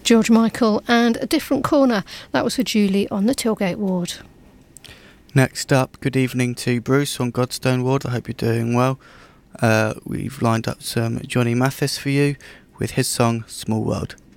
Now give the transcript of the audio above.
George Michael and A Different Corner. That was for Julie on the Tilgate ward. Next up, good evening to Bruce on Godstone ward. I hope you're doing well. We've lined up some Johnny Mathis for you with his song Small World.